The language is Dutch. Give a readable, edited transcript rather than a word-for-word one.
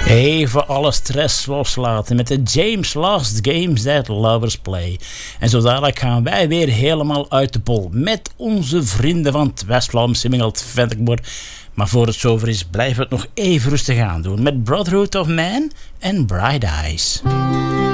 Even alle stress loslaten met de James Last Games That Lovers Play. En zo dadelijk gaan wij weer helemaal uit de bol met onze vrienden van het West-Vlaamse Mingeld Ventekboer. Maar voor het zover is, blijven we het nog even rustig aan doen met Brotherhood of Man en Bright Eyes.